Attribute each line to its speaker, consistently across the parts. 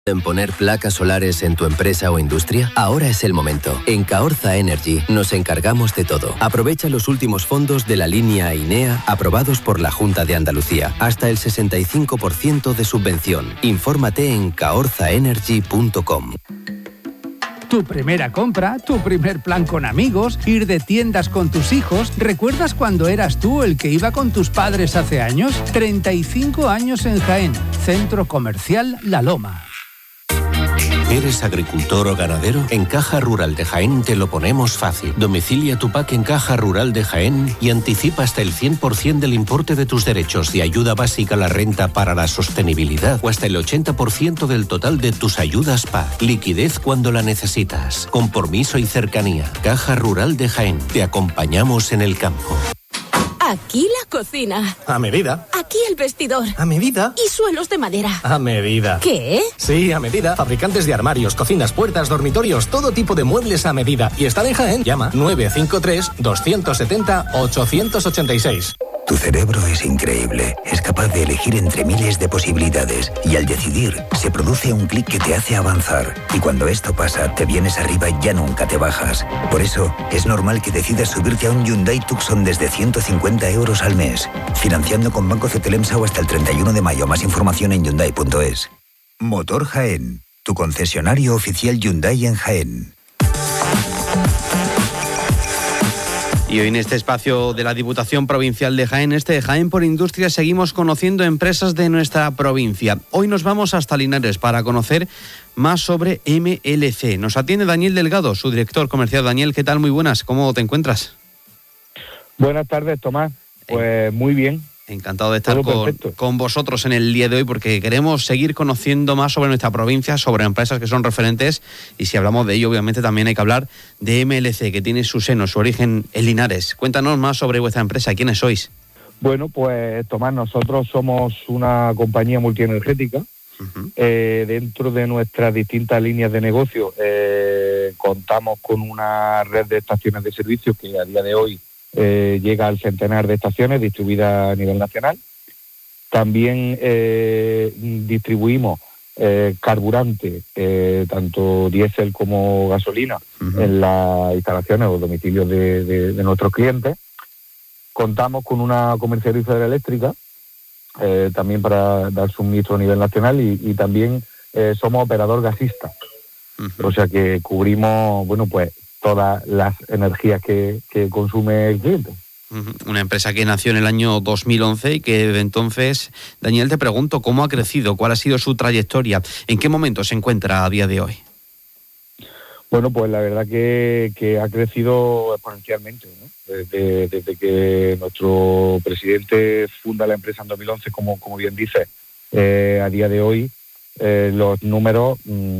Speaker 1: ¿En poner placas solares en tu empresa o industria? Ahora es el momento. En Caorza Energy nos encargamos de todo. Aprovecha los últimos fondos de la línea INEA aprobados por la Junta de Andalucía. Hasta el 65% de subvención. Infórmate en caorzaenergy.com.
Speaker 2: Tu primera compra, tu primer plan con amigos, ir de tiendas con tus hijos. ¿Recuerdas cuando eras tú el que iba con tus padres hace años? 35 años en Jaén. Centro Comercial La Loma.
Speaker 3: ¿Eres agricultor o ganadero? En Caja Rural de Jaén te lo ponemos fácil. Domicilia tu PAC en Caja Rural de Jaén y anticipa hasta el 100% del importe de tus derechos de ayuda básica a la renta para la sostenibilidad o hasta el 80% del total de tus ayudas PAC. Liquidez cuando la necesitas. Compromiso y cercanía. Caja Rural de Jaén. Te acompañamos en el campo.
Speaker 4: Aquí la cocina.
Speaker 5: A medida.
Speaker 4: Aquí el vestidor.
Speaker 5: A medida.
Speaker 4: Y suelos de madera.
Speaker 5: A medida.
Speaker 4: ¿Qué?
Speaker 5: Sí, a medida. Fabricantes de armarios, cocinas, puertas, dormitorios, todo tipo de muebles a medida. Y están en Jaén. Llama 953-270-886.
Speaker 6: Tu cerebro es increíble. Es capaz de elegir entre miles de posibilidades. Y al decidir, se produce un clic que te hace avanzar. Y cuando esto pasa, te vienes arriba y ya nunca te bajas. Por eso, es normal que decidas subirte a un Hyundai Tucson desde 150 euros al mes. Financiando con Banco Cetelemsa o hasta el 31 de mayo. Más información en Hyundai.es. Motor Jaén. Tu concesionario oficial Hyundai en Jaén.
Speaker 7: Y hoy en este espacio de la Diputación Provincial de Jaén, de Jaén por Industria, seguimos conociendo empresas de nuestra provincia. Hoy nos vamos hasta Linares para conocer más sobre MLC. Nos atiende Daniel Delgado, su director comercial. Daniel, ¿qué tal? Muy buenas, ¿cómo te encuentras?
Speaker 8: Buenas tardes, Tomás. Pues muy bien.
Speaker 7: Encantado de estar con vosotros en el día de hoy porque queremos seguir conociendo más sobre nuestra provincia, sobre empresas que son referentes, y si hablamos de ello obviamente también hay que hablar de MLC, que tiene su seno, su origen en Linares. Cuéntanos más sobre vuestra empresa, ¿quiénes sois?
Speaker 8: Bueno, pues Tomás, nosotros somos una compañía multienergética. Uh-huh. Dentro de nuestras distintas líneas de negocio contamos con una red de estaciones de servicio que a día de hoy llega al centenar de estaciones distribuidas a nivel nacional. También distribuimos carburante, tanto diésel como gasolina, uh-huh, en las instalaciones o domicilios de nuestros clientes. Contamos con una comercializadora eléctrica, también para dar suministro a nivel nacional, y también somos operador gasista. Uh-huh. O sea que cubrimos, bueno, pues todas las energías que consume el cliente.
Speaker 7: Una empresa que nació en el año 2011 y que desde entonces, Daniel, te pregunto, ¿cómo ha crecido? ¿Cuál ha sido su trayectoria? ¿En qué momento se encuentra a día de hoy?
Speaker 8: Bueno, pues la verdad que ha crecido exponencialmente, ¿no? Desde que nuestro presidente funda la empresa en 2011, como bien dice, a día de hoy, los números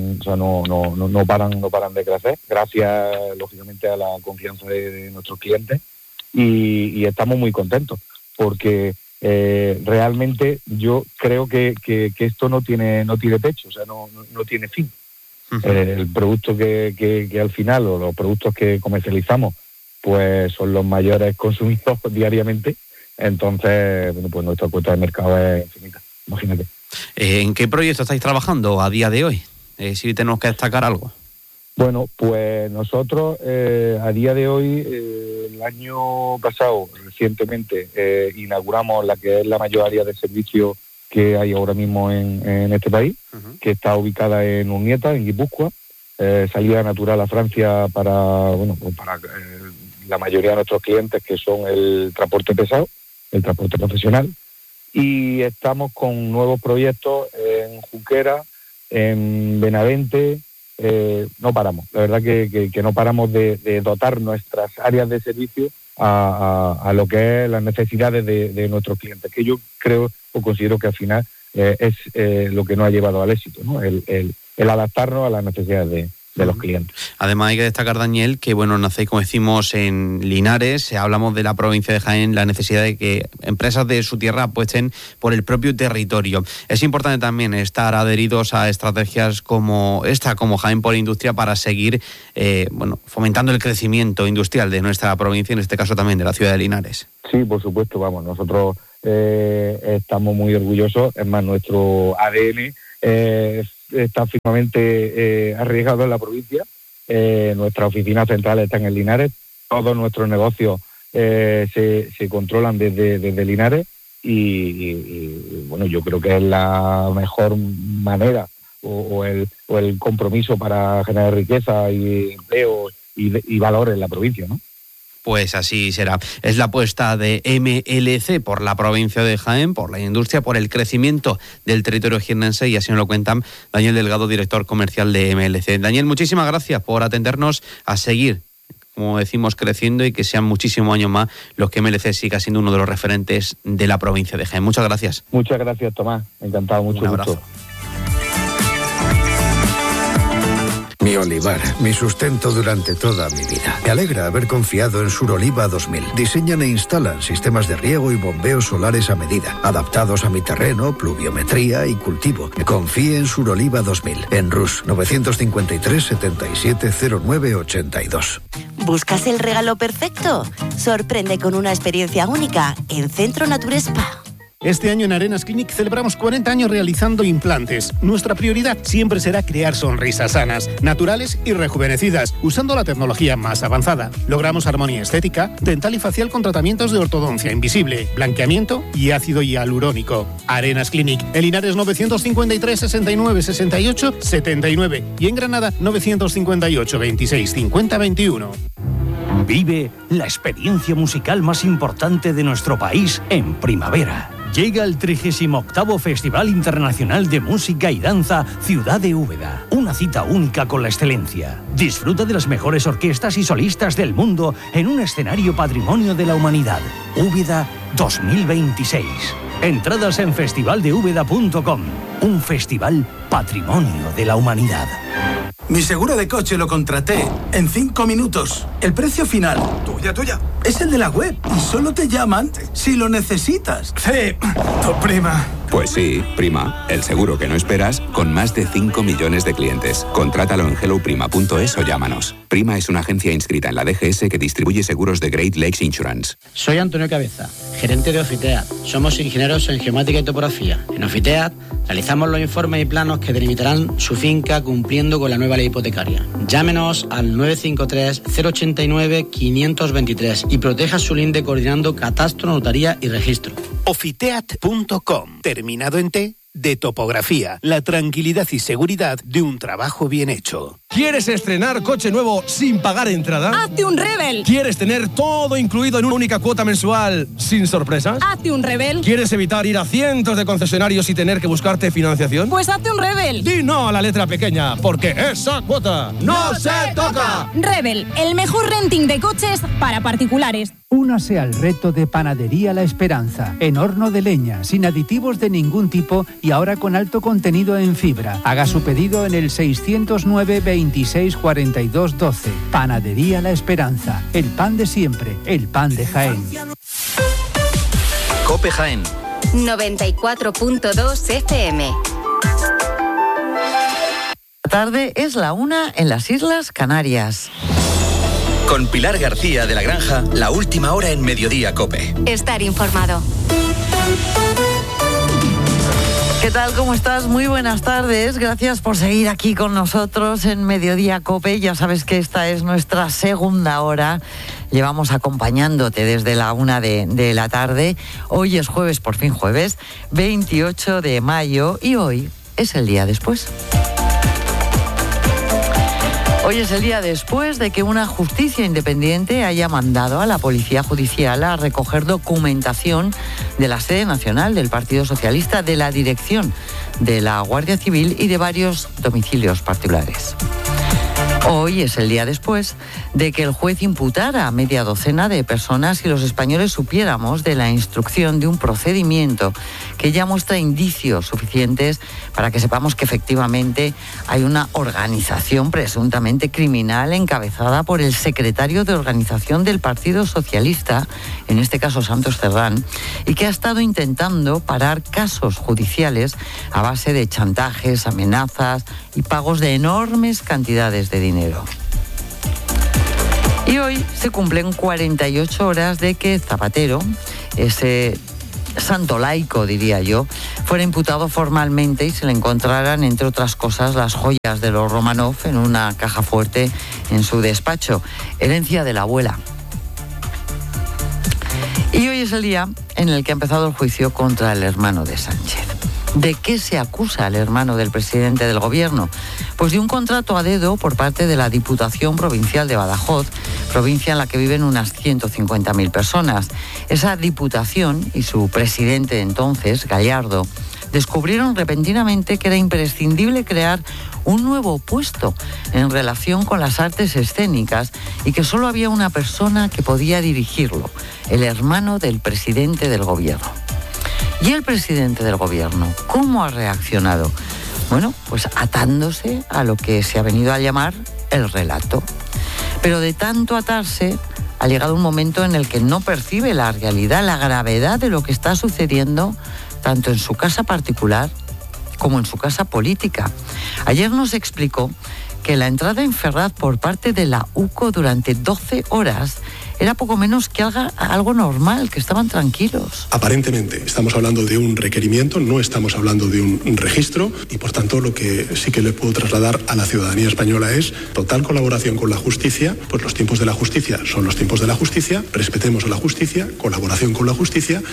Speaker 8: no paran de crecer, gracias lógicamente a la confianza de nuestros clientes, y estamos muy contentos porque realmente yo creo que esto no tiene techo, o sea, no tiene fin. Uh-huh. El producto que al final, o los productos que comercializamos, pues son los mayores consumidos diariamente. Entonces, bueno, pues nuestra cuota de mercado es infinita, imagínate.
Speaker 7: ¿En qué proyecto estáis trabajando a día de hoy? Si tenemos que destacar algo.
Speaker 8: Bueno, pues nosotros a día de hoy, el año pasado, recientemente, inauguramos la que es la mayor área de servicio que hay ahora mismo en este país, uh-huh, que está ubicada en Urnieta, en Guipúzcoa, salida natural a Francia para la mayoría de nuestros clientes, que son el transporte pesado, el transporte profesional. Y estamos con nuevos proyectos en Junquera, en Benavente. No paramos, la verdad que no paramos de dotar nuestras áreas de servicio a lo que es las necesidades de nuestros clientes, que yo creo o considero que al final es lo que nos ha llevado al éxito, ¿no? El adaptarnos a las necesidades de los clientes.
Speaker 7: Además hay que destacar, Daniel, que bueno, nacéis, como decimos, en Linares, hablamos de la provincia de Jaén, la necesidad de que empresas de su tierra apuesten por el propio territorio. Es importante también estar adheridos a estrategias como esta, como Jaén por Industria, para seguir fomentando el crecimiento industrial de nuestra provincia, en este caso también de la ciudad de Linares.
Speaker 8: Sí, por supuesto, nosotros estamos muy orgullosos, es más, nuestro ADN está firmemente arraigado en la provincia. Nuestra oficina central está en Linares. Todos nuestros negocios se controlan desde Linares y bueno, yo creo que es la mejor manera o el compromiso para generar riqueza y empleo y valor en la provincia, ¿no?
Speaker 7: Pues así será. Es la apuesta de MLC por la provincia de Jaén, por la industria, por el crecimiento del territorio jiennense, y así nos lo cuentan Daniel Delgado, director comercial de MLC. Daniel, muchísimas gracias por atendernos, a seguir, como decimos, creciendo y que sean muchísimos años más los que MLC siga siendo uno de los referentes de la provincia de Jaén. Muchas gracias.
Speaker 8: Muchas gracias, Tomás. Encantado, mucho.
Speaker 7: Un abrazo.
Speaker 8: Gusto.
Speaker 9: Mi olivar, mi sustento durante toda mi vida. Me alegra haber confiado en Suroliva 2000. Diseñan e instalan sistemas de riego y bombeos solares a medida, adaptados a mi terreno, pluviometría y cultivo. Confíe en Suroliva 2000, en Rus 953 77 09 82.
Speaker 10: ¿Buscas el regalo perfecto? Sorprende con una experiencia única en Centro Nature Spa.
Speaker 11: Este año en Arenas Clinic celebramos 40 años realizando implantes. Nuestra prioridad siempre será crear sonrisas sanas, naturales y rejuvenecidas, usando la tecnología más avanzada. Logramos armonía estética, dental y facial con tratamientos de ortodoncia invisible, blanqueamiento y ácido hialurónico. Arenas Clinic, en Linares 953 69 68 79 y en Granada 958 26 50 21.
Speaker 12: Vive la experiencia musical más importante de nuestro país en primavera. Llega el 38º Festival Internacional de Música y Danza Ciudad de Úbeda. Una cita única con la excelencia. Disfruta de las mejores orquestas y solistas del mundo en un escenario patrimonio de la humanidad. Úbeda 2026. Entradas en festivaldeúbeda.com. Un festival patrimonio de la humanidad.
Speaker 13: Mi seguro de coche lo contraté en 5 minutos. El precio final, tuya, es el de la web y solo te llaman si lo necesitas. Sí, tu prima.
Speaker 14: Pues sí, Prima, el seguro que no esperas con más de 5 millones de clientes. Contrátalo en helloprima.es o llámanos. Prima es una agencia inscrita en la DGS que distribuye seguros de Great Lakes Insurance.
Speaker 15: Soy Antonio Cabeza, gerente de Ofiteat. Somos ingenieros en geomática y topografía. En Ofiteat realizamos los informes y planos que delimitarán su finca cumpliendo con la nueva ley hipotecaria. Llámenos al 953-089-523 y proteja su linde coordinando catastro, notaría y registro.
Speaker 11: Ofiteat.com, terminado en T, de topografía, la tranquilidad y seguridad de un trabajo bien hecho.
Speaker 16: ¿Quieres estrenar coche nuevo sin pagar entrada?
Speaker 4: ¡Hazte un Rebel!
Speaker 16: ¿Quieres tener todo incluido en una única cuota mensual sin sorpresas?
Speaker 4: ¡Hazte un Rebel!
Speaker 16: ¿Quieres evitar ir a cientos de concesionarios y tener que buscarte financiación?
Speaker 4: Pues hazte un Rebel.
Speaker 16: Di no a la letra pequeña, porque esa cuota no se toca.
Speaker 4: Rebel, el mejor renting de coches para particulares.
Speaker 2: Únase al reto de Panadería La Esperanza, en horno de leña, sin aditivos de ningún tipo y ahora con alto contenido en fibra. Haga su pedido en el 609 26 42 12. Panadería La Esperanza, el pan de siempre, el pan de Jaén.
Speaker 17: COPE Jaén 94.2 FM.
Speaker 18: La tarde es la 1 en las Islas Canarias.
Speaker 17: Con Pilar García de la Granja, la última hora en Mediodía COPE.
Speaker 10: Estar informado.
Speaker 18: ¿Qué tal? ¿Cómo estás? Muy buenas tardes. Gracias por seguir aquí con nosotros en Mediodía COPE. Ya sabes que esta es nuestra segunda hora. Llevamos acompañándote desde la 1 de la tarde. Hoy es jueves, por fin jueves, 28 de mayo y hoy es el día después. Hoy es el día después de que una justicia independiente haya mandado a la Policía Judicial a recoger documentación de la sede nacional del Partido Socialista, de la dirección de la Guardia Civil y de varios domicilios particulares. Hoy es el día después de que el juez imputara a media docena de personas y los españoles supiéramos de la instrucción de un procedimiento que ya muestra indicios suficientes para que sepamos que efectivamente hay una organización presuntamente criminal encabezada por el secretario de organización del Partido Socialista, en este caso Santos Cerdán, y que ha estado intentando parar casos judiciales a base de chantajes, amenazas y pagos de enormes cantidades de dinero. Y hoy se cumplen 48 horas de que Zapatero, ese santo laico, diría yo, fuera imputado formalmente y se le encontraran, entre otras cosas, las joyas de los Romanov en una caja fuerte en su despacho, herencia de la abuela. Y hoy es el día en el que ha empezado el juicio contra el hermano de Sánchez. ¿De qué se acusa al hermano del presidente del gobierno? Pues de un contrato a dedo por parte de la Diputación Provincial de Badajoz, provincia en la que viven unas 150.000 personas. Esa diputación y su presidente entonces, Gallardo, descubrieron repentinamente que era imprescindible crear un nuevo puesto en relación con las artes escénicas y que solo había una persona que podía dirigirlo, el hermano del presidente del gobierno. ¿Y el presidente del gobierno cómo ha reaccionado? Bueno, pues atándose a lo que se ha venido a llamar el relato. Pero de tanto atarse, ha llegado un momento en el que no percibe la realidad, la gravedad de lo que está sucediendo, tanto en su casa particular como en su casa política. Ayer nos explicó que la entrada en Ferraz por parte de la UCO durante 12 horas era poco menos que algo normal, que estaban tranquilos.
Speaker 19: Aparentemente estamos hablando de un requerimiento, no estamos hablando de un registro, y por tanto lo que sí que le puedo trasladar a la ciudadanía española es total colaboración con la justicia. Pues los tiempos de la justicia son los tiempos de la justicia, respetemos a la justicia, colaboración con la justicia.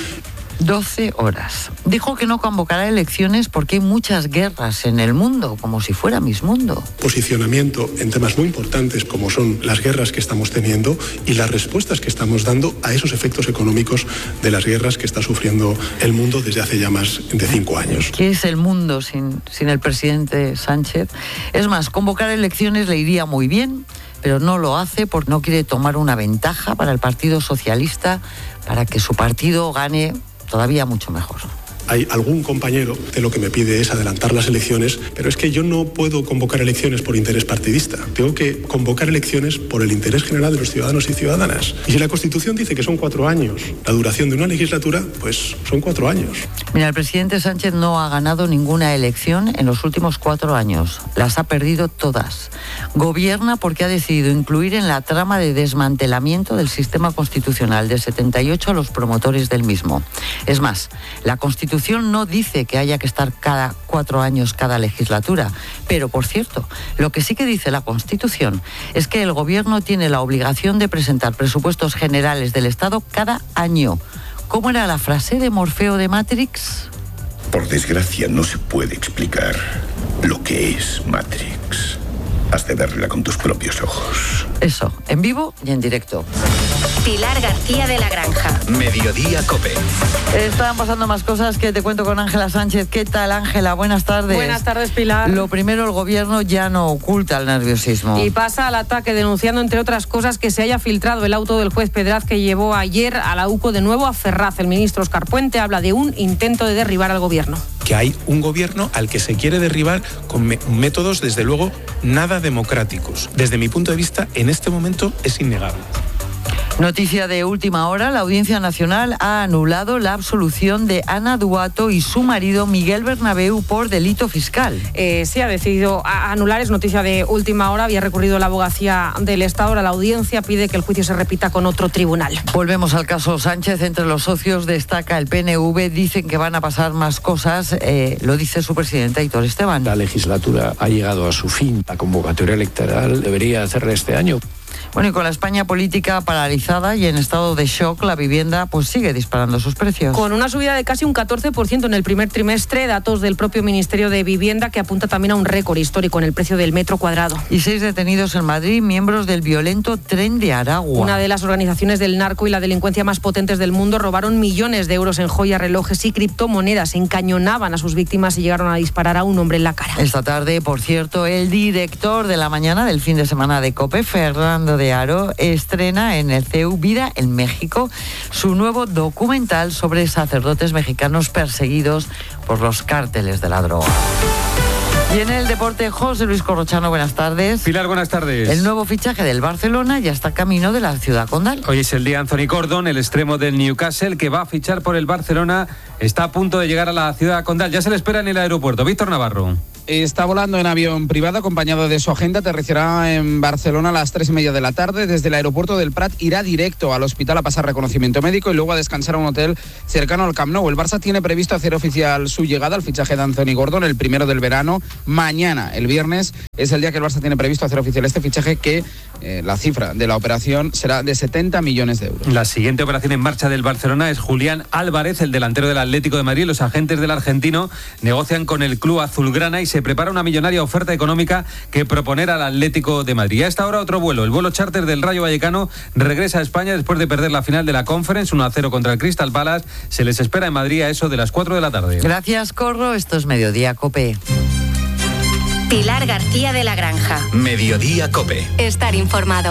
Speaker 18: 12 horas. Dijo que no convocará elecciones porque hay muchas guerras en el mundo, como si fuera Miss Mundo.
Speaker 19: Posicionamiento en temas muy importantes como son las guerras que estamos teniendo y las respuestas que estamos dando a esos efectos económicos de las guerras que está sufriendo el mundo desde hace ya más de 5 años.
Speaker 18: ¿Qué es el mundo sin el presidente Sánchez? Es más, convocar elecciones le iría muy bien, pero no lo hace porque no quiere tomar una ventaja para el Partido Socialista, para que su partido gane todavía mucho mejor.
Speaker 19: Hay algún compañero que lo que me pide es adelantar las elecciones, pero es que yo no puedo convocar elecciones por interés partidista. Tengo que convocar elecciones por el interés general de los ciudadanos y ciudadanas. Y si la Constitución dice que son 4 años la duración de una legislatura, pues son 4 años.
Speaker 18: Mira, el presidente Sánchez no ha ganado ninguna elección en los últimos 4 años. Las ha perdido todas. Gobierna porque ha decidido incluir en la trama de desmantelamiento del sistema constitucional de 78 a los promotores del mismo. Es más, la Constitución no dice que haya que estar cada 4 años cada legislatura, pero por cierto, lo que sí que dice la Constitución es que el Gobierno tiene la obligación de presentar presupuestos generales del Estado cada año. ¿Cómo era la frase de Morfeo de Matrix?
Speaker 20: Por desgracia no se puede explicar lo que es Matrix. Has de verla con tus propios ojos.
Speaker 18: Eso, en vivo y en directo.
Speaker 21: Pilar García de la Granja.
Speaker 17: Mediodía COPE.
Speaker 18: Están pasando más cosas que te cuento con Ángela Sánchez. ¿Qué tal, Ángela? Buenas tardes.
Speaker 22: Buenas tardes, Pilar.
Speaker 18: Lo primero, el gobierno ya no oculta el nerviosismo.
Speaker 22: Y pasa al ataque denunciando, entre otras cosas, que se haya filtrado el auto del juez Pedraz que llevó ayer a la UCO de nuevo a Ferraz. El ministro Óscar Puente habla de un intento de derribar al gobierno.
Speaker 23: Que hay un gobierno al que se quiere derribar con métodos, desde luego, nada democráticos. Desde mi punto de vista, en este momento es innegable.
Speaker 18: Noticia de última hora, la Audiencia Nacional ha anulado la absolución de Ana Duato y su marido Miguel Bernabéu por delito fiscal.
Speaker 22: Sí, ha decidido anular, es noticia de última hora, había recurrido la abogacía del Estado, ahora la Audiencia pide que el juicio se repita con otro tribunal.
Speaker 18: Volvemos al caso Sánchez, entre los socios destaca el PNV, dicen que van a pasar más cosas, lo dice su presidente Aitor Esteban.
Speaker 24: La legislatura ha llegado a su fin, la convocatoria electoral debería hacerla este año.
Speaker 18: Bueno, y con la España política paralizada y en estado de shock, la vivienda pues sigue disparando sus precios.
Speaker 22: Con una subida de casi un 14% en el primer trimestre, datos del propio Ministerio de Vivienda, que apunta también a un récord histórico en el precio del metro cuadrado.
Speaker 18: Y 6 detenidos en Madrid, miembros del violento Tren de Aragua.
Speaker 22: Una de las organizaciones del narco y la delincuencia más potentes del mundo robaron millones de euros en joyas, relojes y criptomonedas, encañonaban a sus víctimas y llegaron a disparar a un hombre en la cara.
Speaker 18: Esta tarde, por cierto, el director de la mañana del fin de semana de COPE, Fernando de Aro, estrena en el CEU Vida en México su nuevo documental sobre sacerdotes mexicanos perseguidos por los cárteles de la droga. Y en el deporte, José Luis Corrochano, buenas tardes.
Speaker 25: Pilar, buenas tardes.
Speaker 18: El nuevo fichaje del Barcelona ya está camino de la ciudad condal.
Speaker 25: Hoy es el día Anthony Gordon, el extremo del Newcastle, que va a fichar por el Barcelona. Está a punto de llegar a la ciudad condal. Ya se le espera en el aeropuerto. Víctor Navarro.
Speaker 1: está volando en avión privado acompañado de su agente. Aterrizará en Barcelona a las 3:30 de la tarde. Desde el aeropuerto del Prat irá directo al hospital a pasar reconocimiento médico y luego a descansar a un hotel cercano al Camp Nou. El Barça tiene previsto hacer oficial su llegada al fichaje de Anthony Gordon el primero del verano. Mañana, el viernes, es el día que el Barça tiene previsto hacer oficial este fichaje, que la cifra de la operación será de 70 millones de euros.
Speaker 25: La siguiente operación en marcha del Barcelona es Julián Álvarez, el delantero del Atlético de Madrid. Los agentes del argentino negocian con el club azulgrana y se prepara una millonaria oferta económica que proponer al Atlético de Madrid. A esta hora otro vuelo. El vuelo charter del Rayo Vallecano regresa a España después de perder la final de la Conference 1-0 contra el Crystal Palace. Se les espera en Madrid a eso de las 4 de la tarde.
Speaker 18: Gracias, Corro. Esto es Mediodía Cope.
Speaker 21: Pilar García de la Granja.
Speaker 17: Mediodía Cope.
Speaker 21: Estar informado.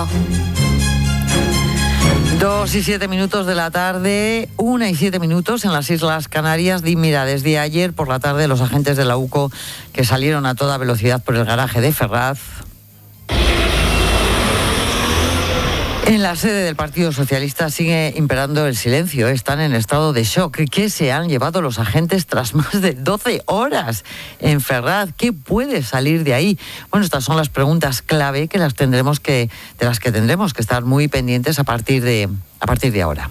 Speaker 18: 2:07 de la tarde, 1:07 en las Islas Canarias. Mira, desde ayer por la tarde los agentes de la UCO que salieron a toda velocidad por el garaje de Ferraz. En la sede del Partido Socialista sigue imperando el silencio. Están en estado de shock. ¿Qué se han llevado los agentes tras más de 12 horas en Ferraz? ¿Qué puede salir de ahí? Bueno, estas son las preguntas clave de las que tendremos que estar muy pendientes a partir de ahora.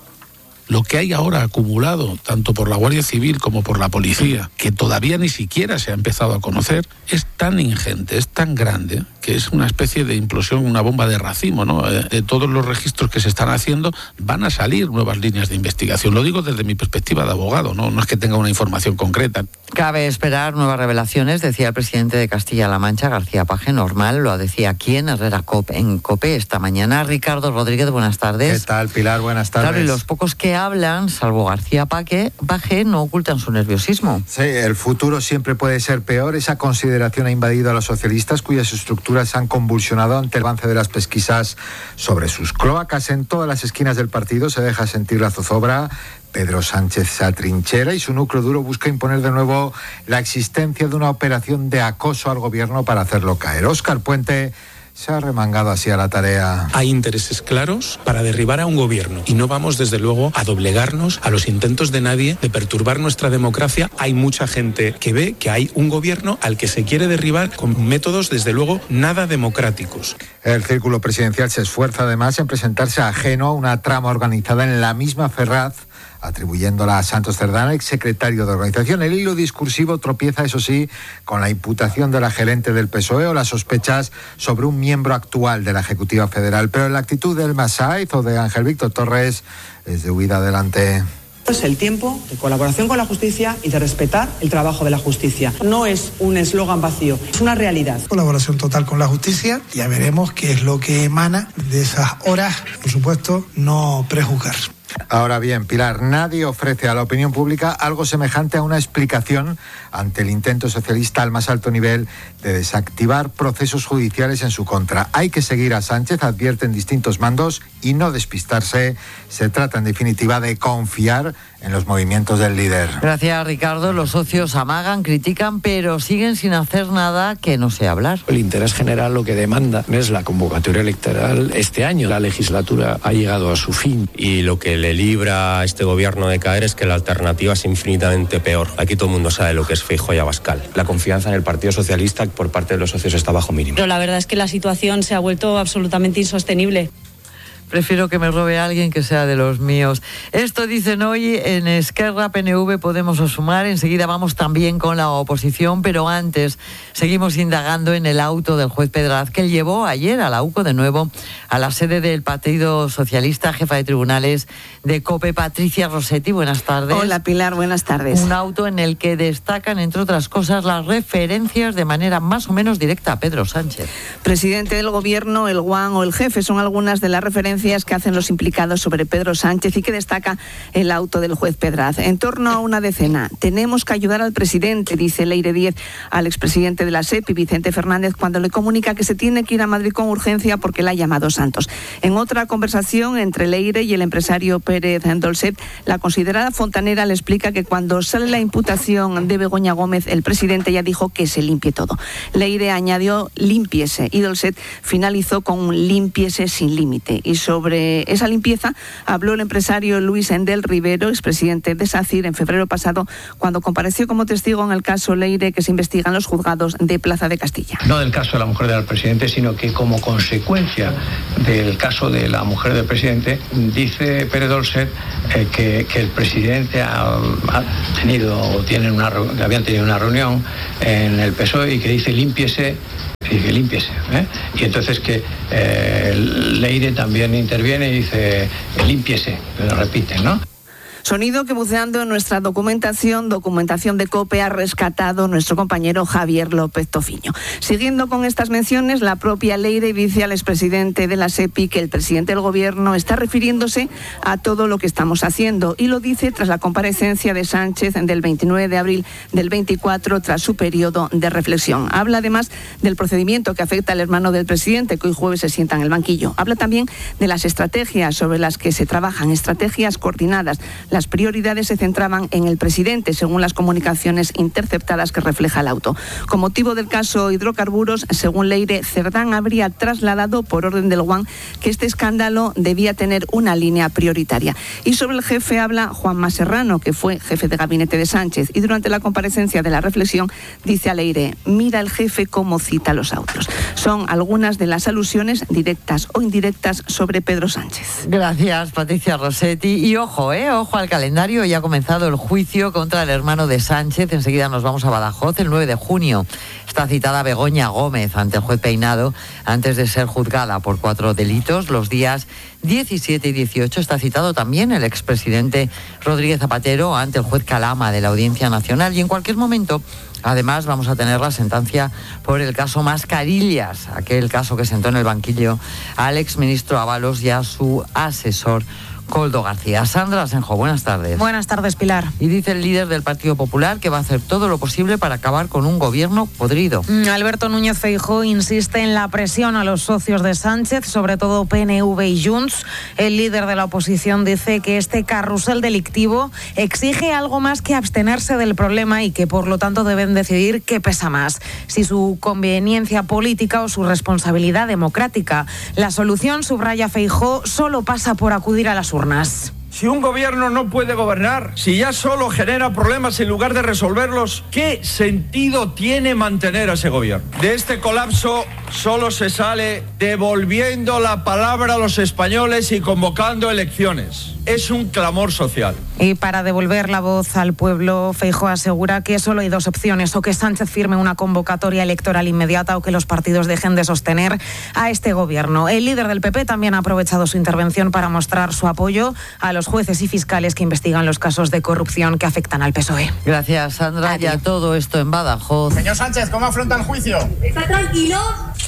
Speaker 23: Lo que hay ahora acumulado, tanto por la Guardia Civil como por la policía, que todavía ni siquiera se ha empezado a conocer, es tan ingente, es tan grande, que es una especie de implosión, una bomba de racimo, ¿no? De todos los registros que se están haciendo, van a salir nuevas líneas de investigación. Lo digo desde mi perspectiva de abogado, no es que tenga una información concreta.
Speaker 18: Cabe esperar nuevas revelaciones, decía el presidente de Castilla-La Mancha, García Paje. Normal, lo decía aquí en Herrera en COPE esta mañana. Ricardo Rodríguez, buenas tardes.
Speaker 3: ¿Qué tal, Pilar? Buenas tardes.
Speaker 18: Claro, y los pocos que hablan, salvo García Paje, no ocultan su nerviosismo.
Speaker 3: Sí, el futuro siempre puede ser peor. Esa consideración ha invadido a los socialistas, cuyas estructuras se han convulsionado ante el avance de las pesquisas sobre sus cloacas. En todas las esquinas del partido se deja sentir la zozobra. Pedro Sánchez se atrinchera y su núcleo duro busca imponer de nuevo la existencia de una operación de acoso al gobierno para hacerlo caer. Óscar Puente se ha remangado así a la tarea.
Speaker 23: Hay intereses claros para derribar a un gobierno y no vamos, desde luego, a doblegarnos a los intentos de nadie de perturbar nuestra democracia. Hay mucha gente que ve que hay un gobierno al que se quiere derribar con métodos, desde luego, nada democráticos.
Speaker 3: El círculo presidencial se esfuerza además en presentarse ajeno a una trama organizada en la misma Ferraz, atribuyéndola a Santos Cerdán, exsecretario de organización. El hilo discursivo tropieza, eso sí, con la imputación de la gerente del PSOE o las sospechas sobre un miembro actual de la Ejecutiva Federal. Pero la actitud del Masaiz o de Ángel Víctor Torres es de huida adelante.
Speaker 5: Es el tiempo de colaboración con la justicia y de respetar el trabajo de la justicia. No es un eslogan vacío, es una realidad.
Speaker 6: Colaboración total con la justicia, ya veremos qué es lo que emana de esas horas. Por supuesto, no prejuzgar.
Speaker 3: Ahora bien, Pilar, nadie ofrece a la opinión pública algo semejante a una explicación ante el intento socialista al más alto nivel de desactivar procesos judiciales en su contra. Hay que seguir a Sánchez, advierten distintos mandos, y no despistarse. Se trata, en definitiva, de confiar en los movimientos del líder.
Speaker 18: Gracias, Ricardo. Los socios amagan, critican, pero siguen sin hacer nada que no sea hablar.
Speaker 24: El interés general lo que demanda es la convocatoria electoral este año. La legislatura ha llegado a su fin.
Speaker 7: Y lo que le libra a este gobierno de caer es que la alternativa es infinitamente peor. Aquí todo el mundo sabe lo que es Feijóo y Abascal. La confianza en el Partido Socialista por parte de los socios está bajo mínimo.
Speaker 26: Pero la verdad es que la situación se ha vuelto absolutamente insostenible.
Speaker 18: Prefiero que me robe a alguien que sea de los míos. Esto dicen hoy en Esquerra, PNV, Podemos o Sumar. Enseguida vamos también con la oposición, pero antes seguimos indagando en el auto del juez Pedraz que llevó ayer a la UCO de nuevo a la sede del Partido Socialista. Jefa de tribunales de COPE, Patricia Rossetti, buenas tardes.
Speaker 27: Hola, Pilar, buenas tardes.
Speaker 18: Un auto en el que destacan, entre otras cosas, las referencias de manera más o menos directa a Pedro Sánchez.
Speaker 27: Presidente del Gobierno, el guan o el jefe son algunas de las referencias que hacen los implicados sobre Pedro Sánchez y que destaca el auto del juez Pedraz. En torno a una decena. Tenemos que ayudar al presidente, dice Leire Díez al expresidente de la SEPI, Vicente Fernández, cuando le comunica que se tiene que ir a Madrid con urgencia porque la ha llamado Santos. En otra conversación entre Leire y el empresario Pérez Dolcet, la considerada fontanera le explica que cuando sale la imputación de Begoña Gómez, el presidente ya dijo que se limpie todo. Leire añadió límpiese y Dolcet finalizó con un límpiese sin límite. Y sobre esa limpieza habló el empresario Luis Endel Rivero, expresidente de SACIR, en febrero pasado, cuando compareció como testigo en el caso Leire que se investiga en los juzgados de Plaza de Castilla.
Speaker 8: No del caso de la mujer del presidente, sino que como consecuencia del caso de la mujer del presidente, dice Pere Dolcet que el presidente habían tenido una reunión en el PSOE y que dice límpiese. Y entonces que Leire también interviene y dice límpiese, lo repiten, ¿no?
Speaker 27: Sonido que, buceando en nuestra documentación de COPE, ha rescatado nuestro compañero Javier López Tofiño. Siguiendo con estas menciones, la propia Leire dice al expresidente de la SEPI que el presidente del Gobierno está refiriéndose a todo lo que estamos haciendo, y lo dice tras la comparecencia de Sánchez del 29 de abril del 24, tras su periodo de reflexión. Habla además del procedimiento que afecta al hermano del presidente, que hoy jueves se sienta en el banquillo. Habla también de las estrategias sobre las que se trabajan, estrategias coordinadas. Las prioridades se centraban en el presidente, según las comunicaciones interceptadas que refleja el auto. Con motivo del caso hidrocarburos, según Leire, Cerdán habría trasladado por orden del UAN que este escándalo debía tener una línea prioritaria. Y sobre el jefe habla Juanma Serrano, que fue jefe de gabinete de Sánchez, y durante la comparecencia de la reflexión dice a Leire: mira el jefe cómo cita los autos. Son algunas de las alusiones directas o indirectas sobre Pedro Sánchez.
Speaker 18: Gracias, Patricia Rossetti. Y ojo al calendario, ya ha comenzado el juicio contra el hermano de Sánchez. Enseguida nos vamos a Badajoz. El 9 de junio está citada Begoña Gómez ante el juez Peinado antes de ser juzgada por 4 delitos. Los días 17 y 18 está citado también el expresidente Rodríguez Zapatero ante el juez Calama de la Audiencia Nacional. Y en cualquier momento, además, vamos a tener la sentencia por el caso Mascarillas, aquel caso que sentó en el banquillo al exministro Ábalos y a su asesor Koldo García. Sandra Asenjo, buenas tardes.
Speaker 22: Buenas tardes, Pilar.
Speaker 18: Y dice el líder del Partido Popular que va a hacer todo lo posible para acabar con un gobierno podrido.
Speaker 22: Alberto Núñez Feijóo insiste en la presión a los socios de Sánchez, sobre todo PNV y Junts. El líder de la oposición dice que este carrusel delictivo exige algo más que abstenerse del problema y que por lo tanto deben decidir qué pesa más, si su conveniencia política o su responsabilidad democrática. La solución, subraya Feijóo, solo pasa por acudir a las urnas.
Speaker 9: Si un gobierno no puede gobernar, si ya solo genera problemas en lugar de resolverlos, ¿qué sentido tiene mantener a ese gobierno? De este colapso solo se sale devolviendo la palabra a los españoles y convocando elecciones. Es un clamor social.
Speaker 22: Y para devolver la voz al pueblo, Feijóo asegura que solo hay 2 opciones: o que Sánchez firme una convocatoria electoral inmediata o que los partidos dejen de sostener a este gobierno. El líder del PP también ha aprovechado su intervención para mostrar su apoyo a los jueces y fiscales que investigan los casos de corrupción que afectan al PSOE.
Speaker 18: Gracias, Sandra. Ya todo esto en Badajoz.
Speaker 11: Señor Sánchez, ¿cómo afronta el juicio?
Speaker 12: ¿Está tranquilo?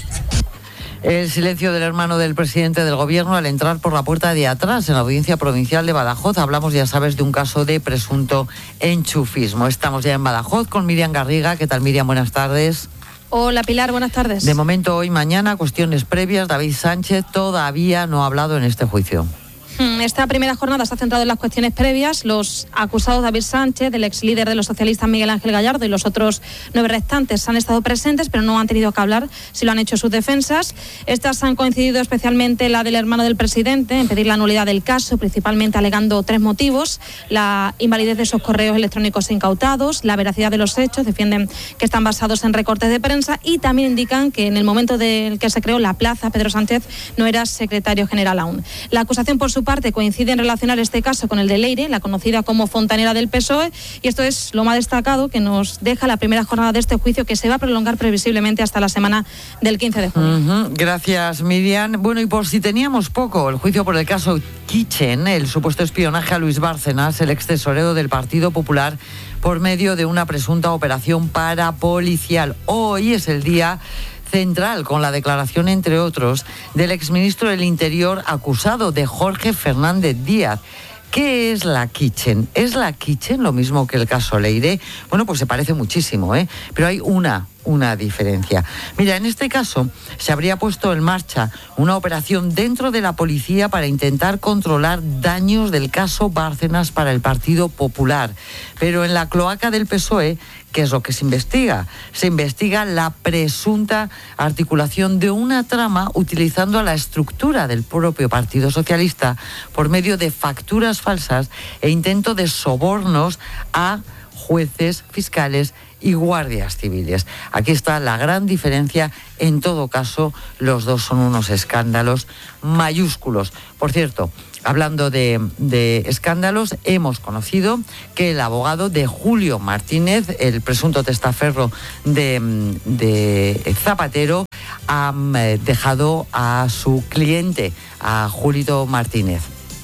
Speaker 18: El silencio del hermano del presidente del gobierno al entrar por la puerta de atrás en la Audiencia Provincial de Badajoz. Hablamos, ya sabes, de un caso de presunto enchufismo. Estamos ya en Badajoz con Miriam Garriga. ¿Qué tal, Miriam? Buenas tardes.
Speaker 12: Hola, Pilar, buenas tardes.
Speaker 18: De momento, hoy, mañana, cuestiones previas. David Sánchez todavía no ha hablado en este juicio.
Speaker 12: Esta primera jornada se ha centrado en las cuestiones previas. Los acusados David Sánchez, el ex líder de los socialistas Miguel Ángel Gallardo y los otros 9 restantes han estado presentes, pero no han tenido que hablar si lo han hecho sus defensas. Estas han coincidido especialmente la del hermano del presidente en pedir la nulidad del caso, principalmente alegando 3 motivos: la invalidez de esos correos electrónicos incautados, la veracidad de los hechos, defienden que están basados en recortes de prensa, y también indican que en el momento del que se creó la plaza, Pedro Sánchez no era secretario general aún. La acusación, por su parte, coincide en relacionar este caso con el de Leire, la conocida como fontanera del PSOE, y esto es lo más destacado que nos deja la primera jornada de este juicio, que se va a prolongar previsiblemente hasta la semana del 15 de junio.
Speaker 18: Gracias, Miriam. Bueno, y por si teníamos poco, el juicio por el caso Kitchen, el supuesto espionaje a Luis Bárcenas, el ex tesorero del Partido Popular, por medio de una presunta operación parapolicial. Hoy es el día central, con la declaración, entre otros, del exministro del Interior acusado, de Jorge Fernández Díaz. ¿Qué es la Kitchen? ¿Es la Kitchen lo mismo que el caso Leire? Bueno, pues se parece muchísimo, ¿eh? Pero hay una una diferencia. Mira, en este caso se habría puesto en marcha una operación dentro de la policía para intentar controlar daños del caso Bárcenas para el Partido Popular. Pero en la cloaca del PSOE, ¿qué es lo que se investiga? Se investiga la presunta articulación de una trama utilizando la estructura del propio Partido Socialista por medio de facturas falsas e intento de sobornos a jueces, fiscales y guardias civiles. Aquí está la gran diferencia. En todo caso, los dos son unos escándalos mayúsculos. Por cierto, hablando de escándalos, hemos conocido que el abogado de Julio Martínez, el presunto testaferro de Zapatero, ha dejado a su cliente, a Julito Martínez.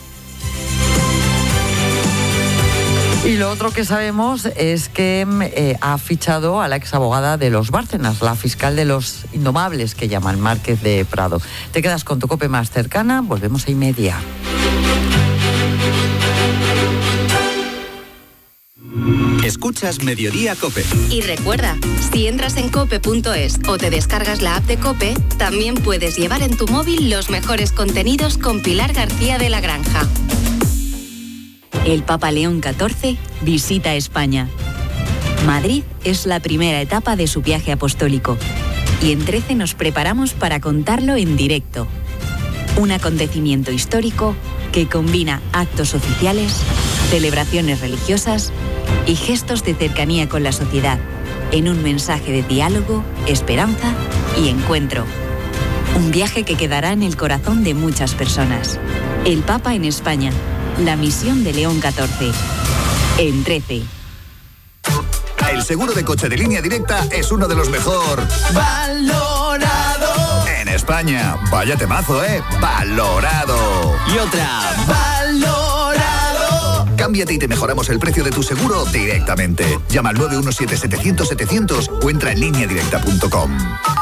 Speaker 18: Y lo otro que sabemos es que ha fichado a la exabogada de los Bárcenas, la fiscal de los indomables que llaman, Márquez de Prado. Te quedas con tu COPE más cercana, volvemos a 1:30.
Speaker 17: Escuchas Mediodía COPE.
Speaker 21: Y recuerda, si entras en cope.es o te descargas la app de COPE, también puedes llevar en tu móvil los mejores contenidos con Pilar García de la Granja.
Speaker 2: El Papa León XIV visita España. Madrid es la primera etapa de su viaje apostólico y en 13 nos preparamos para contarlo en directo. Un acontecimiento histórico que combina actos oficiales, celebraciones religiosas y gestos de cercanía con la sociedad en un mensaje de diálogo, esperanza y encuentro. Un viaje que quedará en el corazón de muchas personas. El Papa en España. La misión de León XIV. En 13.
Speaker 4: El seguro de coche de Línea Directa es uno de los mejor valorado en España. Vaya temazo, valorado.
Speaker 17: Y otra,
Speaker 4: valorado. Cámbiate y te mejoramos el precio de tu seguro directamente. Llama al 917-700-700 o entra en lineadirecta.com.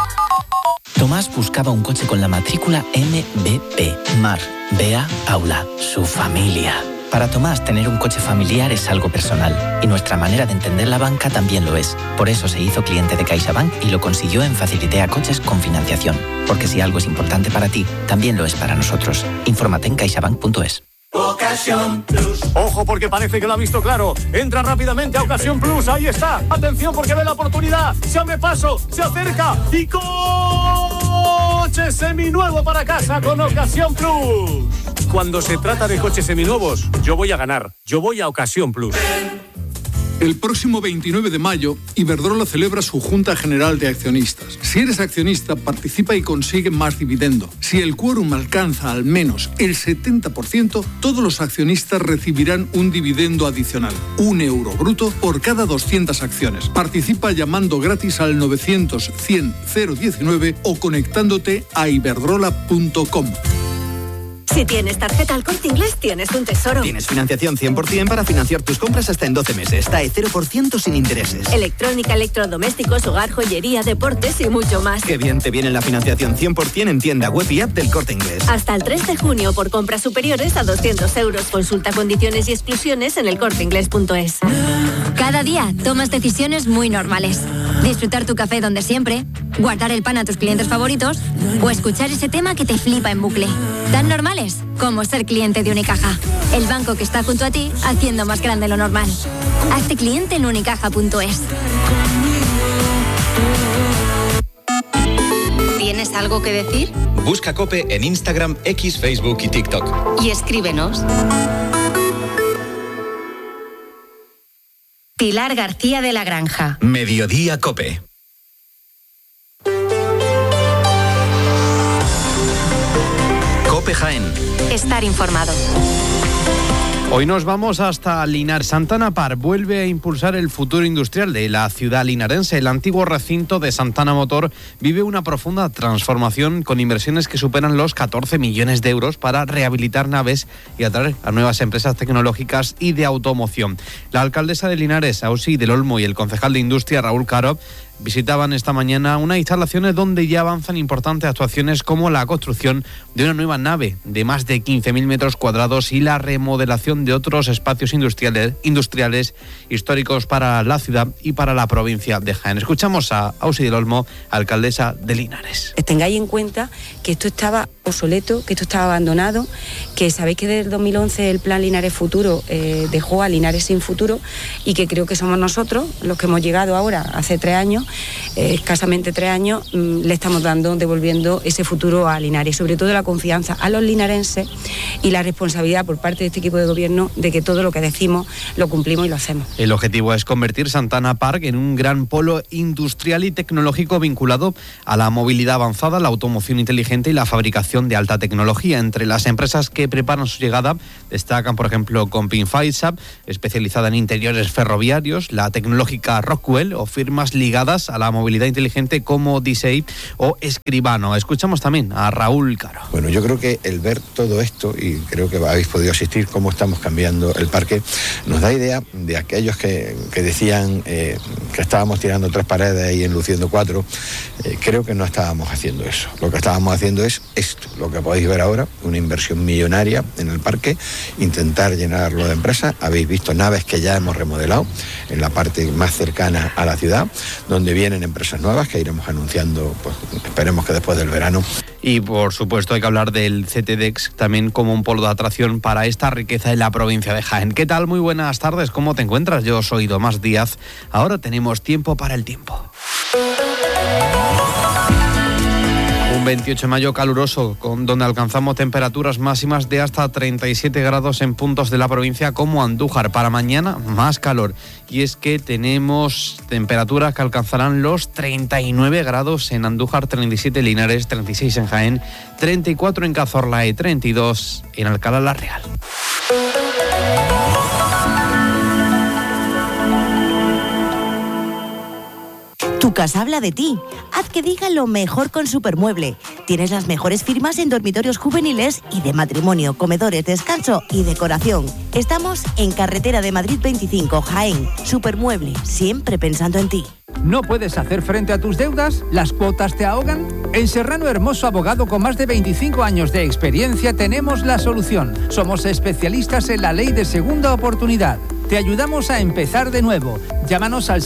Speaker 10: Tomás buscaba un coche con la matrícula MBP, Mar, Bea, Aula, su familia. Para Tomás, tener un coche familiar es algo personal y nuestra manera de entender la banca también lo es. Por eso se hizo cliente de CaixaBank y lo consiguió en Facilitea Coches con financiación. Porque si algo es importante para ti, también lo es para nosotros. Infórmate en caixabank.es.
Speaker 13: Ocasión Plus. Ojo porque parece que lo ha visto claro. Entra rápidamente a Ocasión Plus. Ahí está. Atención porque ve la oportunidad. Se abre paso, se acerca y coche seminuevo para casa con Ocasión Plus. Cuando se trata de coches seminuevos, yo voy a ganar. Yo voy a Ocasión Plus.
Speaker 14: El próximo 29 de mayo, Iberdrola celebra su Junta General de Accionistas. Si eres accionista, participa y consigue más dividendo. Si el quórum alcanza al menos el 70%, todos los accionistas recibirán un dividendo adicional, €1 bruto por cada 200 acciones. Participa llamando gratis al 900-100-019 o conectándote a iberdrola.com.
Speaker 21: Si tienes tarjeta al Corte Inglés, tienes un tesoro.
Speaker 17: Tienes financiación 100% para financiar tus compras hasta en 12 meses. TAE 0% sin intereses.
Speaker 21: Electrónica, electrodomésticos, hogar, joyería, deportes y mucho más.
Speaker 17: Qué bien te viene la financiación 100% en tienda web y app del Corte Inglés.
Speaker 21: Hasta el 3 de junio por compras superiores a 200 euros. Consulta condiciones y exclusiones en elcorteinglés.es.
Speaker 15: Cada día tomas decisiones muy normales. Disfrutar tu café donde siempre, guardar el pan a tus clientes favoritos o escuchar ese tema que te flipa en bucle. Tan normales como ser cliente de Unicaja. El banco que está junto a ti haciendo más grande lo normal. Hazte cliente en unicaja.es.
Speaker 21: ¿Tienes algo que decir?
Speaker 17: Busca COPE en Instagram, X, Facebook y TikTok.
Speaker 21: Y escríbenos. Pilar García de la Granja.
Speaker 17: Mediodía COPE. COPE Jaén.
Speaker 21: Estar informado.
Speaker 16: Hoy nos vamos hasta Linares. Santana Park vuelve a impulsar el futuro industrial de la ciudad linarense. El antiguo recinto de Santana Motor vive una profunda transformación con inversiones que superan los 14 millones de euros para rehabilitar naves y atraer a nuevas empresas tecnológicas y de automoción. La alcaldesa de Linares, Ausi del Olmo, y el concejal de Industria, Raúl Caro, visitaban esta mañana unas instalaciones donde ya avanzan importantes actuaciones como la construcción de una nueva nave de más de 15.000 metros cuadrados y la remodelación de otros espacios industriales históricos para la ciudad y para la provincia de Jaén. Escuchamos a Ausi del Olmo, alcaldesa de Linares.
Speaker 1: Tengáis en cuenta que esto estaba obsoleto, que esto estaba abandonado, que sabéis que desde el 2011 el plan Linares Futuro dejó a Linares sin futuro y que creo que somos nosotros los que hemos llegado ahora, hace 3 años, escasamente 3 años, le estamos devolviendo ese futuro a Linares, sobre todo la confianza a los linarenses y la responsabilidad por parte de este equipo de gobierno de que todo lo que decimos lo cumplimos y lo hacemos.
Speaker 16: El objetivo es convertir Santana Park en un gran polo industrial y tecnológico vinculado a la movilidad avanzada, la automoción inteligente y la fabricación de alta tecnología. Entre las empresas que preparan su llegada destacan, por ejemplo, Compin Faisab, especializada en interiores ferroviarios, la tecnológica Rockwell o firmas ligadas a la movilidad inteligente como Disey o Escribano. Escuchamos también a Raúl Caro.
Speaker 5: Bueno, yo creo que el ver todo esto, y creo que habéis podido asistir cómo estamos cambiando el parque, nos da idea de aquellos que decían que estábamos tirando 3 paredes y enluciendo 4. Creo que no estábamos haciendo eso. Lo que estábamos haciendo es esto, lo que podéis ver ahora, una inversión millonaria en el parque, intentar llenarlo de empresas. Habéis visto naves que ya hemos remodelado en la parte más cercana a la ciudad, donde vienen empresas nuevas que iremos anunciando, pues esperemos que después del verano.
Speaker 16: Y por supuesto hay que hablar del CTDEX también como un polo de atracción para esta riqueza en la provincia de Jaén. ¿Qué tal? Muy buenas tardes, ¿cómo te encuentras? Yo soy Tomás Díaz. Ahora tenemos tiempo para el tiempo. Un 28 de mayo caluroso, donde alcanzamos temperaturas máximas de hasta 37 grados en puntos de la provincia como Andújar. Para mañana, más calor. Y es que tenemos temperaturas que alcanzarán los 39 grados en Andújar, 37 en Linares, 36 en Jaén, 34 en Cazorla y 32 en Alcalá la Real.
Speaker 6: Tu casa habla de ti. Haz que diga lo mejor con Supermueble. Tienes las mejores firmas en dormitorios juveniles y de matrimonio, comedores, descanso y decoración. Estamos en Carretera de Madrid 25, Jaén. Supermueble, siempre pensando en ti.
Speaker 19: ¿No puedes hacer frente a tus deudas? ¿Las cuotas te ahogan? En Serrano Hermoso Abogado, con más de 25 años de experiencia, tenemos la solución. Somos especialistas en la ley de segunda oportunidad. Te ayudamos a empezar de nuevo. Llámanos al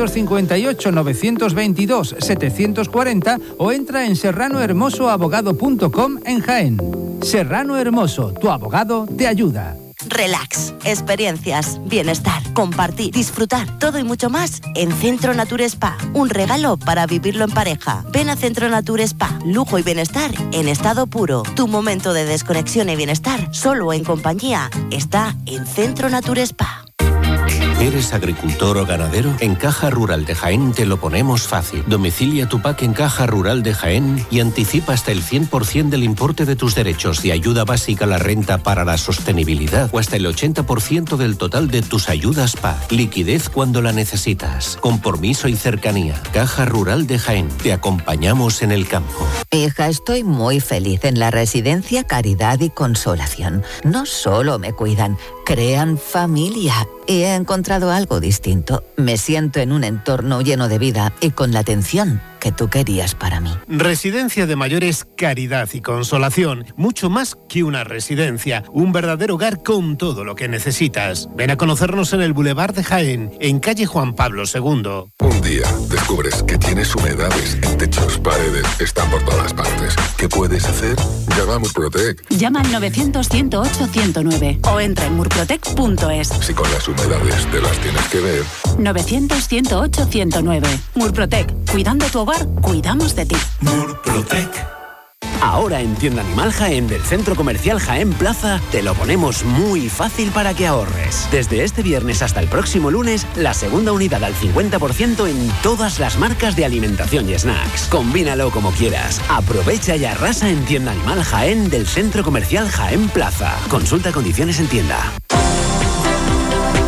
Speaker 19: 658-922-740 o entra en serranohermosoabogado.com en Jaén. Serrano Hermoso, tu abogado te ayuda.
Speaker 6: Relax, experiencias, bienestar, compartir, disfrutar, todo y mucho más en Centro Nature Spa. Un regalo para vivirlo en pareja. Ven a Centro Nature Spa, lujo y bienestar en estado puro. Tu momento de desconexión y bienestar, solo en compañía, está en Centro Nature Spa.
Speaker 20: ¿Eres agricultor o ganadero? En Caja Rural de Jaén te lo ponemos fácil. Domicilia tu PAC en Caja Rural de Jaén y anticipa hasta el 100% del importe de tus derechos de ayuda básica a la renta para la sostenibilidad o hasta el 80% del total de tus ayudas PAC. Liquidez cuando la necesitas. Compromiso y cercanía. Caja Rural de Jaén. Te acompañamos en el campo.
Speaker 23: Hija, estoy muy feliz en la residencia Caridad y Consolación. No solo me cuidan, crean familia. Y he encontrado algo distinto. Me siento en un entorno lleno de vida y con la atención que tú querías para mí.
Speaker 25: Residencia de Mayores Caridad y Consolación. Mucho más que una residencia. Un verdadero hogar con todo lo que necesitas. Ven a conocernos en el Boulevard de Jaén, en calle Juan Pablo II.
Speaker 28: Un día descubres que tienes humedades en techos, paredes, están por todas partes. ¿Qué puedes hacer? Llama a Murprotec.
Speaker 29: Llama al 900-108-109 o entra en murprotec.es.
Speaker 28: Si con las humedades te las tienes que ver.
Speaker 29: 900-108-109. Murprotec. Cuidando tu hogar, cuidamos de ti.
Speaker 28: Murprotec.
Speaker 30: Ahora en Tienda Animal Jaén del Centro Comercial Jaén Plaza te lo ponemos muy fácil para que ahorres. Desde este viernes hasta el próximo lunes, la segunda unidad al 50% en todas las marcas de alimentación y snacks. Combínalo como quieras. Aprovecha y arrasa en Tienda Animal Jaén del Centro Comercial Jaén Plaza. Consulta condiciones en tienda.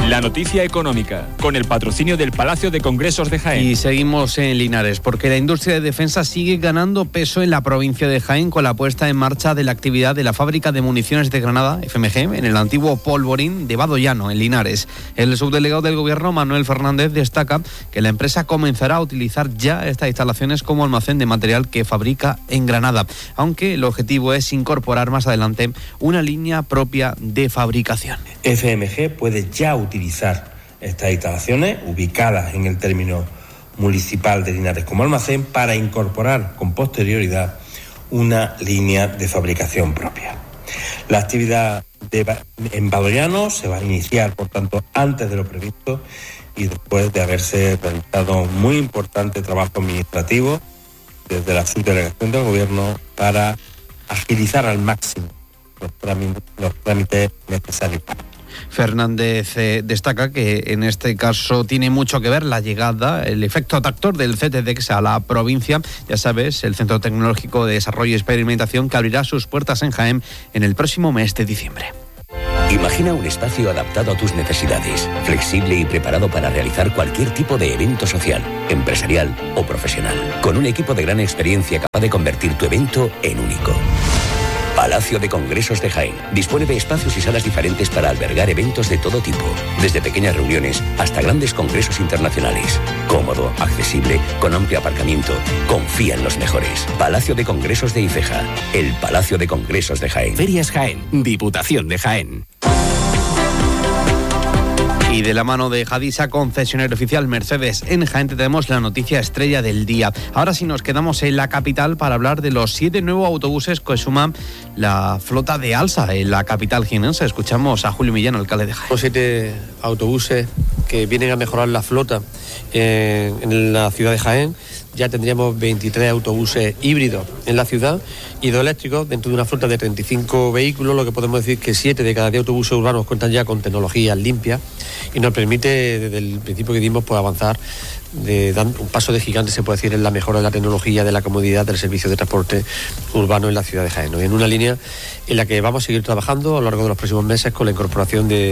Speaker 3: La noticia económica, con el patrocinio del Palacio de Congresos de Jaén.
Speaker 16: Y seguimos en Linares, porque la industria de defensa sigue ganando peso en la provincia de Jaén con la puesta en marcha de la actividad de la fábrica de municiones de Granada, FMG, en el antiguo polvorín de Badoyano, en Linares. El subdelegado del Gobierno, Manuel Fernández, destaca que la empresa comenzará a utilizar ya estas instalaciones como almacén de material que fabrica en Granada, aunque el objetivo es incorporar más adelante una línea propia de fabricación.
Speaker 7: FMG puede ya utilizar estas instalaciones ubicadas en el término municipal de Linares como almacén para incorporar con posterioridad una línea de fabricación propia. La actividad en Badoyano se va a iniciar, por tanto, antes de lo previsto y después de haberse realizado un muy importante trabajo administrativo desde la subdelegación del Gobierno para agilizar al máximo los trámites necesarios.
Speaker 16: Fernández destaca que en este caso tiene mucho que ver la llegada, el efecto atractor del CTDEX a la provincia. Ya sabes, el Centro Tecnológico de Desarrollo y Experimentación, que abrirá sus puertas en Jaén en el próximo mes de diciembre.
Speaker 8: Imagina un espacio adaptado a tus necesidades, flexible y preparado para realizar cualquier tipo de evento social, empresarial o profesional, con un equipo de gran experiencia capaz de convertir tu evento en único. Palacio de Congresos de Jaén dispone de espacios y salas diferentes para albergar eventos de todo tipo, desde pequeñas reuniones hasta grandes congresos internacionales. Cómodo, accesible, con amplio aparcamiento. Confía en los mejores. Palacio de Congresos de Ifeja, el Palacio de Congresos de Jaén.
Speaker 30: Ferias Jaén, Diputación de Jaén.
Speaker 16: Y de la mano de Hadisa, concesionario oficial Mercedes en Jaén, tenemos la noticia estrella del día. Ahora sí nos quedamos en la capital para hablar de los 7 nuevos autobuses que suman la flota de Alsa en la capital jienense. Escuchamos a Julio Millán, alcalde de Jaén.
Speaker 9: Los 7 autobuses que vienen a mejorar la flota en la ciudad de Jaén. Ya tendríamos 23 autobuses híbridos en la ciudad y 2 eléctricos dentro de una flota de 35 vehículos, lo que podemos decir que 7 de cada 10 autobuses urbanos cuentan ya con tecnologías limpias y nos permite, desde el principio que dimos, pues avanzar, dando un paso de gigante, se puede decir, en la mejora de la tecnología, de la comodidad del servicio de transporte urbano en la ciudad de Jaén. En una línea en la que vamos a seguir trabajando a lo largo de los próximos meses con la incorporación de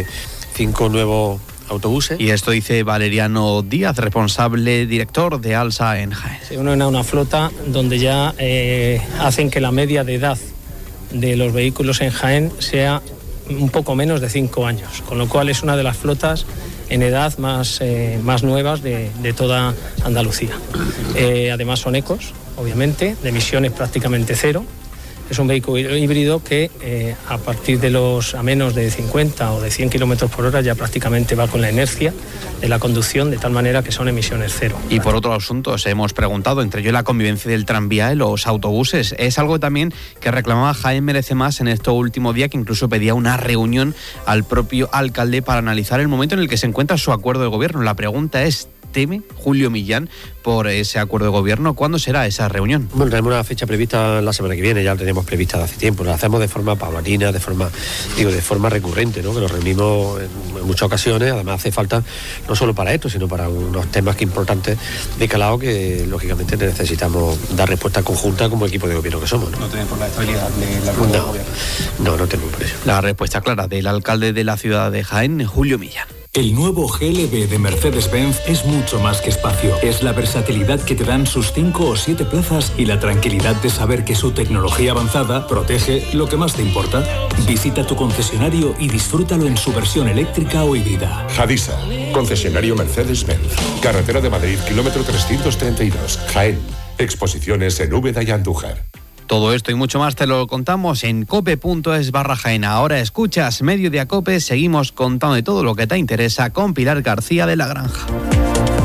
Speaker 9: 5 nuevos autobuses.
Speaker 16: Y esto dice Valeriano Díaz, responsable director de Alsa en Jaén.
Speaker 11: Se unen a una flota donde ya hacen que la media de edad de los vehículos en Jaén sea un poco menos de 5 años, con lo cual es una de las flotas en edad más nuevas de toda Andalucía. Además son ecos, obviamente, de emisiones prácticamente cero. Es un vehículo híbrido que a partir de a menos de 50 o de 100 kilómetros por hora ya prácticamente va con la inercia de la conducción, de tal manera que son emisiones cero.
Speaker 16: Y por otros asuntos hemos preguntado, entre ellos la convivencia del tranvía en los autobuses. Es algo también que reclamaba Jaén Merece Más en estos últimos días, que incluso pedía una reunión al propio alcalde para analizar el momento en el que se encuentra su acuerdo de gobierno. La pregunta es, ¿teme Julio Millán por ese acuerdo de gobierno? ¿Cuándo será esa reunión?
Speaker 9: Bueno, tenemos una fecha prevista la semana que viene, ya la teníamos prevista de hace tiempo. La hacemos de forma paulatina, de forma recurrente, ¿no? Que nos reunimos en muchas ocasiones. Además hace falta no solo para esto, sino para unos temas que importantes de calado que lógicamente necesitamos dar respuesta conjunta como equipo de gobierno que somos, ¿no?
Speaker 3: ¿No tenemos por la estabilidad del acuerdo de gobierno?
Speaker 9: No tenemos por eso.
Speaker 16: La respuesta clara del alcalde de la ciudad de Jaén, Julio Millán.
Speaker 12: El nuevo GLB de Mercedes-Benz es mucho más que espacio. Es la versatilidad que te dan sus 5 o 7 plazas y la tranquilidad de saber que su tecnología avanzada protege lo que más te importa. Visita tu concesionario y disfrútalo en su versión eléctrica o híbrida.
Speaker 22: Hadisa, concesionario Mercedes-Benz. Carretera de Madrid, kilómetro 332, Jaén. Exposiciones en Úbeda y Andújar.
Speaker 16: Todo esto y mucho más te lo contamos en cope.es/Jaén. Ahora escuchas Mediodía Cope, seguimos contando de todo lo que te interesa con Pilar García de la Granja.